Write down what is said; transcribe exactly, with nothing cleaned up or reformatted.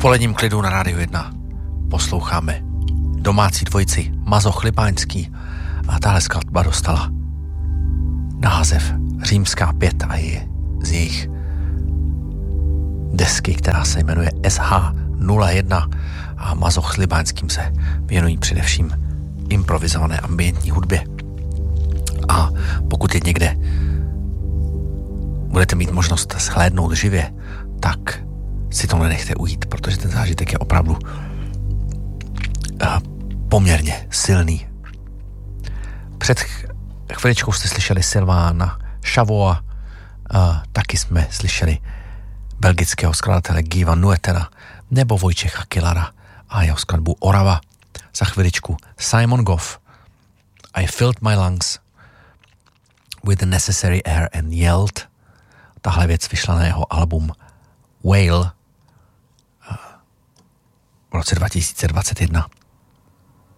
odpoledním klidu na Rádiu jedna posloucháme domácí dvojici Mazoch Libáňský a tahle skladba dostala název Římská pět a je z jejich desky, která se jmenuje S H nula jedna a Mazoch s Libáňským se věnují především improvizované ambientní hudbě. A pokud je někde budete mít možnost shlédnout živě, tak si to nenechte ujít, protože ten zážitek je opravdu uh, poměrně silný. Před chviličkou jste slyšeli Silvána Šavoa, uh, taky jsme slyšeli belgického skladatele Giva Nuetera nebo Vojčecha Kilara a jeho skladbu Orava. Za chviličku Simon Goff, I filled my lungs with the necessary air and yelled. Tahle věc vyšla na jeho album Whale v roce dva tisíce dvacet jedna.